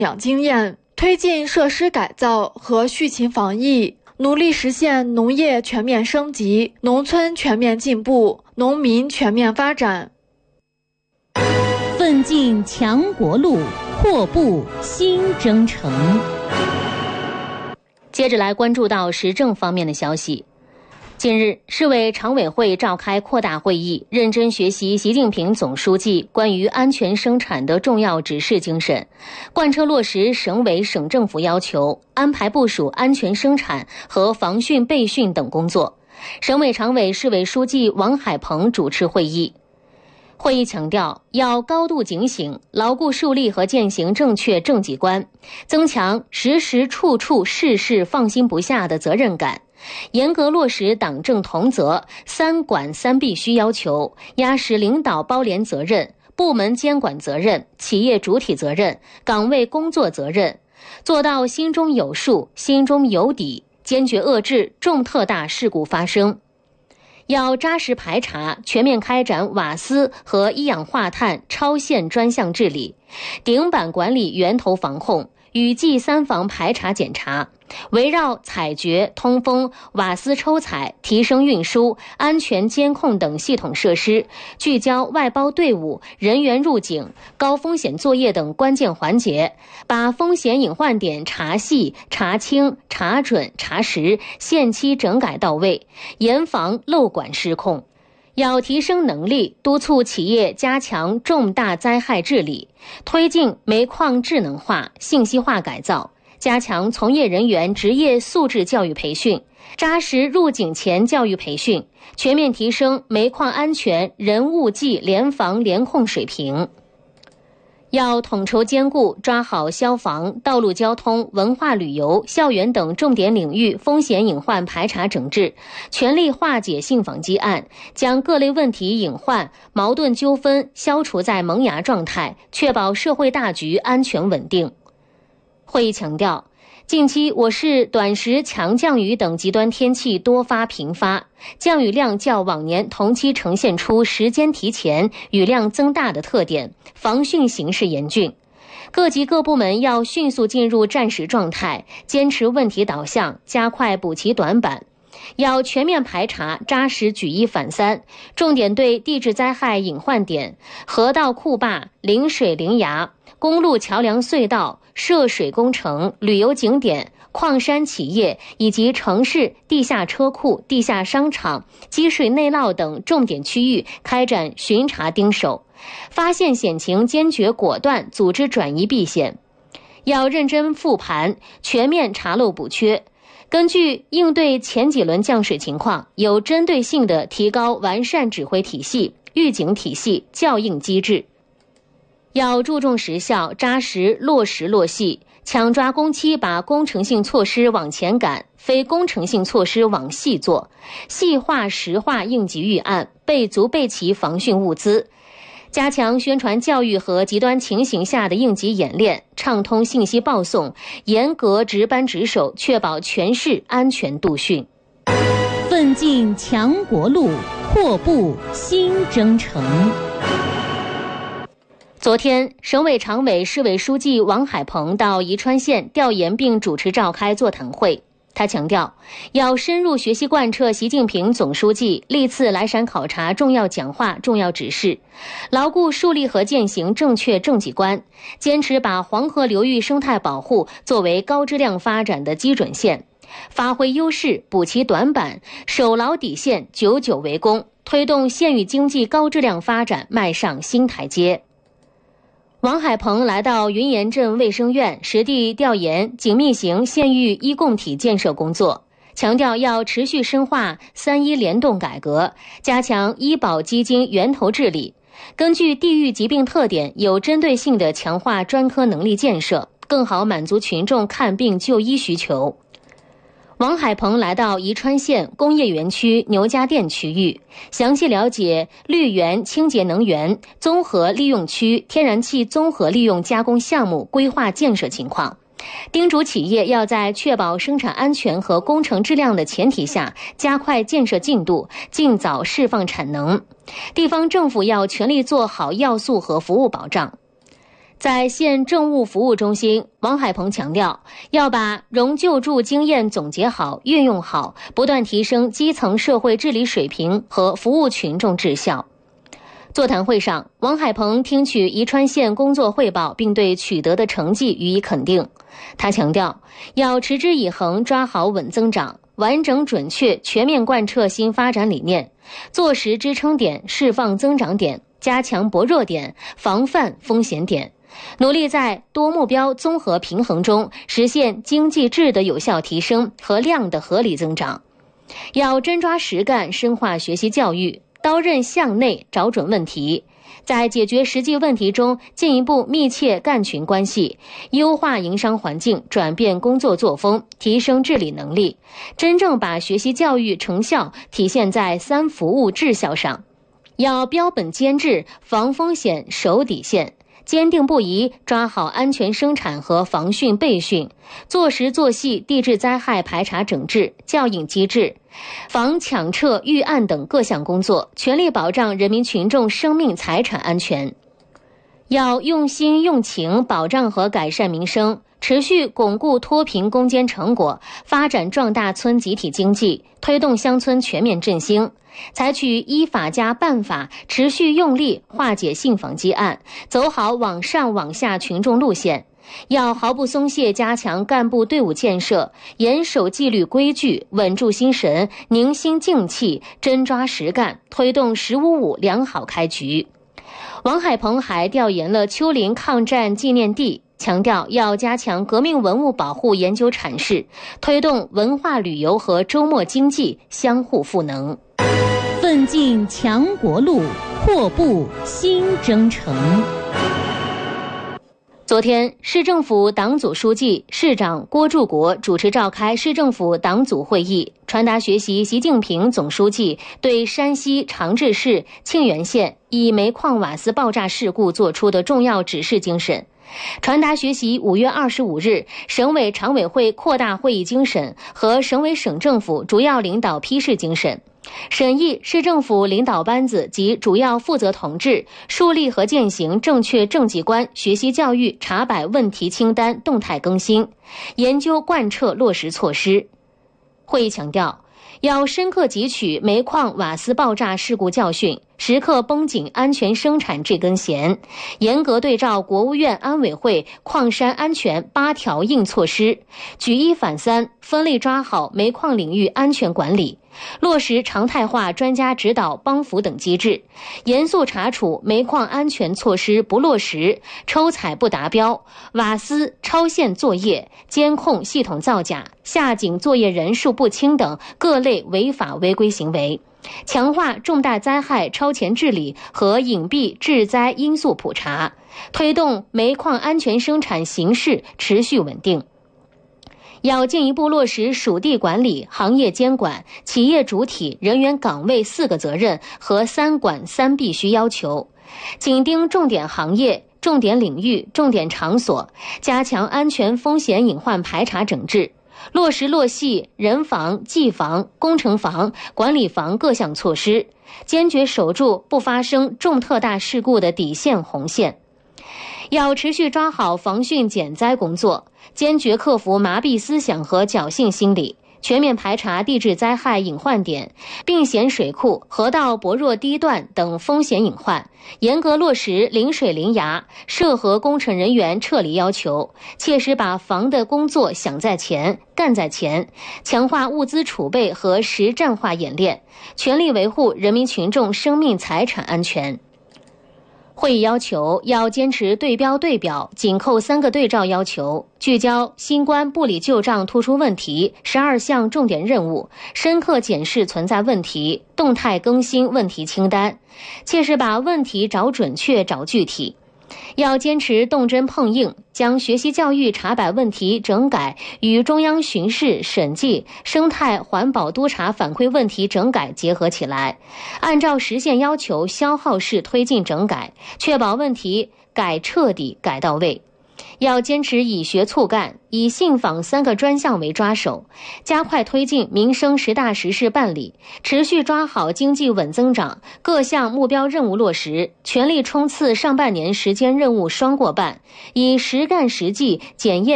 养经验，推进设施改造和畜禽防疫，努力实现农业全面升级、农村全面进步、农民全面发展。 奋进强国路，阔步新征程。接着来关注到时政方面的消息。近日，市委常委会召开扩大会议，认真学习习近平总书记关于安全生产的重要指示精神，贯彻落实省委省政府要求，安排部署安全生产和防汛备汛等工作。省委常委、市委书记王海鹏主持会议。会议强调，要高度警醒，牢固树立和践行正确政绩观，增强时时处处事事放心不下的责任感，严格落实党政同责、三管三必须要求，压实领导包联责任、部门监管责任、企业主体责任、岗位工作责任，做到心中有数、心中有底，坚决遏制重特大事故发生。要扎实排查，全面开展瓦斯和一氧化碳超限专项治理，顶板管理源头防控，雨季三防排查检查，围绕采掘、通风、瓦斯抽采、提升运输、安全监控等系统设施，聚焦外包队伍、人员入境、高风险作业等关键环节，把风险隐患点查细、查清、查准、查实，限期整改到位，严防漏管失控。要提升能力，督促企业加强重大灾害治理，推进煤矿智能化、信息化改造，加强从业人员职业素质教育培训，扎实入井前教育培训，全面提升煤矿安全人物技联防联控水平。要统筹兼顾，抓好消防、道路交通、文化旅游、校园等重点领域风险隐患排查整治，全力化解信访积案，将各类问题隐患、矛盾纠纷消除在萌芽状态，确保社会大局安全稳定。会议强调，近期我市短时强降雨等极端天气多发频发，降雨量较往年同期呈现出时间提前、雨量增大的特点，防汛形势严峻。各级各部门要迅速进入战时状态，坚持问题导向，加快补齐短板。要全面排查，扎实举一反三，重点对地质灾害隐患点、河道库坝、临水临崖、公路桥梁隧道、涉水工程、旅游景点、矿山企业以及城市地下车库、地下商场、积水内涝等重点区域开展巡查盯守，发现险情坚决果断组织转移避险。要认真复盘，全面查漏补缺，根据应对前几轮降水情况，有针对性地提高完善指挥体系、预警体系、校应机制。要注重实效，扎实落实落细，抢抓工期，把工程性措施往前赶，非工程性措施往细做，细化实化应急预案，备足备齐防汛物资，加强宣传教育和极端情形下的应急演练，畅通信息报送，严格值班值守，确保全市安全度汛。奋进强国路，阔步新征程。昨天，省委常委、市委书记王海鹏到宜川县调研并主持召开座谈会。他强调，要深入学习贯彻习近平总书记历次来陕考察重要讲话、重要指示，牢固树立和践行正确政绩观，坚持把黄河流域生态保护作为高质量发展的基准线，发挥优势，补齐短板，守牢底线，久久为功，推动县域经济高质量发展迈上新台阶。王海鹏来到云岩镇卫生院实地调研紧密型县域医共体建设工作，强调要持续深化三医联动改革，加强医保基金源头治理，根据地域疾病特点，有针对性地强化专科能力建设，更好满足群众看病就医需求。王海鹏来到宜川县工业园区牛家店区域，详细了解绿源清洁能源综合利用区天然气综合利用加工项目规划建设情况，叮嘱企业要在确保生产安全和工程质量的前提下，加快建设进度，尽早释放产能。地方政府要全力做好要素和服务保障。 在县政务服务中心，王海鹏强调，要把融救助经验总结好、运用好，不断提升基层社会治理水平和服务群众质效。座谈会上，王海鹏听取宜川县工作汇报，并对取得的成绩予以肯定。他强调，要持之以恒抓好稳增长，完整准确全面贯彻新发展理念，做实支撑点、释放增长点，加强薄弱点，防范风险点，努力在多目标综合平衡中实现经济质的有效提升和量的合理增长。要真抓实干，深化学习教育，刀刃向内找准问题，在解决实际问题中进一步密切干群关系，优化营商环境，转变工作作风，提升治理能力，真正把学习教育成效体现在3服务质效上。要标本兼治，防风险守底线，坚定不移抓好安全生产和防汛备汛，做实做细地质灾害排查整治、校应机制、防抢撤预案等各项工作，全力保障人民群众生命财产安全。要用心用情保障和改善民生，持续巩固脱贫攻坚成果，发展壮大村集体经济，推动乡村全面振兴，采取依法加办法，持续用力化解信访积案，走好网上网下群众路线。要毫不松懈加强干部队伍建设，严守纪律规矩，稳住心神，凝心静气，真抓实干，推动“1055”良好开局。王海鹏还调研了丘陵抗战纪念地，强调要加强革命文物保护研究阐释，推动文化旅游和周末经济相互赋能。 奋进强国路，阔步新征程。 昨天，市政府党组书记、市长郭柱国主持召开市政府党组会议，传达学习习近平总书记对山西长治市沁源县一煤矿瓦斯爆炸事故作出的重要指示精神，传达学习5月25日省委常委会扩大会议精神和省委省政府主要领导批示精神，审议市政府领导班子及主要负责同志树立和践行正确政绩观学习教育查摆问题清单动态更新，研究贯彻落实措施。会议强调，要深刻汲取煤矿瓦斯爆炸事故教训，时刻绷紧安全生产这根弦，严格对照国务院安委会矿山安全8条硬措施，举1反3，分力抓好煤矿领域安全管理，落实常态化专家指导帮扶等机制，严肃查处煤矿安全措施不落实、抽采不达标、瓦斯超限作业、监控系统造假、下井作业人数不清等各类违法违规行为，强化重大灾害超前治理和隐蔽致灾因素普查，推动煤矿安全生产形势持续稳定。要进一步落实属地管理、行业监管、企业主体、人员岗位4个责任和3管3必须要求，紧盯重点行业、重点领域、重点场所，加强安全风险隐患排查整治，落实落细人防、技防、工程防、管理防各项措施，坚决守住不发生重特大事故的底线红线。要持续抓好防汛减灾工作，坚决克服麻痹思想和侥幸心理，全面排查地质灾害隐患点、并险水库、河道薄弱低段等风险隐患，严格落实临水临崖、涉河工程人员撤离要求，切实把防的工作想在前、干在前，强化物资储备和实战化演练，全力维护人民群众生命财产安全。会议要求要坚持对标对表、紧扣3个对照要求，聚焦新冠不理旧账突出问题12项重点任务，深刻检视存在问题，动态更新问题清单，切实把问题找准确、找具体。要坚持动真碰硬，将学习教育查摆问题整改与中央巡视、审计、生态环保督查反馈问题整改结合起来，按照实现要求消耗式推进整改，确保问题改彻底、改到位。 要坚持以学促干，以信访3个专项为抓手，加快推进民生10大实事办理，持续抓好经济稳增长各项目标任务落实，全力冲刺上半年时间任务双过半，以实干实际检验